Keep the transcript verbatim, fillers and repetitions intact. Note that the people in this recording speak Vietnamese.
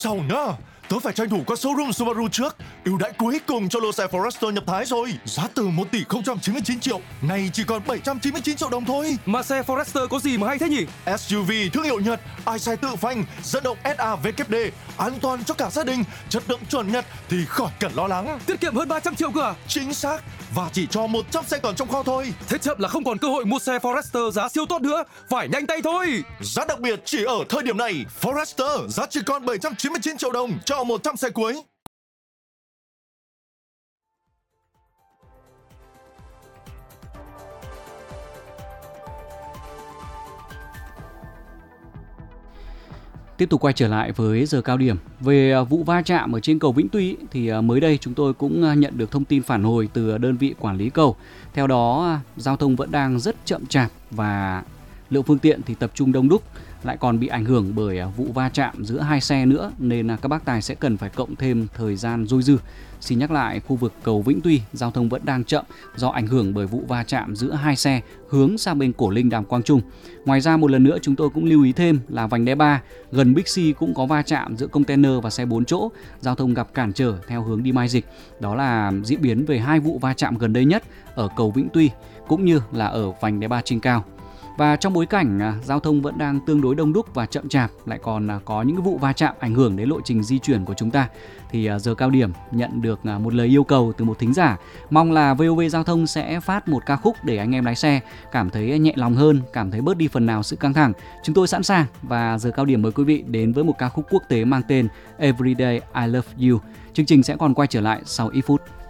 Chào nhá, tớ phải tranh thủ qua showroom Subaru trước. Ưu đãi cuối cùng cho lô xe Forester nhập Thái rồi. Giá từ một tỷ không trăm chín mươi chín triệu, nay chỉ còn bảy trăm chín mươi chín triệu đồng thôi. Mà xe Forester có gì mà hay thế nhỉ? ét u vê thương hiệu Nhật, ai xe tự phanh, dẫn động ét a vê kép đê, an toàn cho cả gia đình, chất lượng chuẩn Nhật thì khỏi cần lo lắng. Tiết kiệm hơn ba trăm triệu cơ à? Chính xác, và chỉ cho một trăm xe còn trong kho thôi. Thế chậm là không còn cơ hội mua xe Forester giá siêu tốt nữa, phải nhanh tay thôi. Giá đặc biệt chỉ ở thời điểm này, Forester giá chỉ còn bảy trăm chín mươi chín triệu đồng cho một trăm xe cuối. Tiếp tục quay trở lại với giờ cao điểm. Về vụ va chạm ở trên cầu Vĩnh Tuy thì mới đây chúng tôi cũng nhận được thông tin phản hồi từ đơn vị quản lý cầu. Theo đó, giao thông vẫn đang rất chậm chạp và lượng phương tiện thì tập trung đông đúc, lại còn bị ảnh hưởng bởi vụ va chạm giữa hai xe nữa nên các bác tài sẽ cần phải cộng thêm thời gian dôi dư. Xin nhắc lại, khu vực cầu Vĩnh Tuy giao thông vẫn đang chậm do ảnh hưởng bởi vụ va chạm giữa hai xe hướng sang bên Cổ Linh Đàm Quang Trung. Ngoài ra một lần nữa chúng tôi cũng lưu ý thêm là vành đai ba gần Bixi cũng có va chạm giữa container và xe bốn chỗ, giao thông gặp cản trở theo hướng đi Mai Dịch. Đó là diễn biến về hai vụ va chạm gần đây nhất ở cầu Vĩnh Tuy cũng như là ở vành đai ba trên cao. Và trong bối cảnh à, giao thông vẫn đang tương đối đông đúc và chậm chạp, lại còn à, có những vụ va chạm ảnh hưởng đến lộ trình di chuyển của chúng ta, thì à, giờ cao điểm nhận được à, một lời yêu cầu từ một thính giả, mong là vê o vê Giao thông sẽ phát một ca khúc để anh em lái xe cảm thấy nhẹ lòng hơn, cảm thấy bớt đi phần nào sự căng thẳng. Chúng tôi sẵn sàng và giờ cao điểm mời quý vị đến với một ca khúc quốc tế mang tên Everyday I Love You. Chương trình sẽ còn quay trở lại sau ít phút.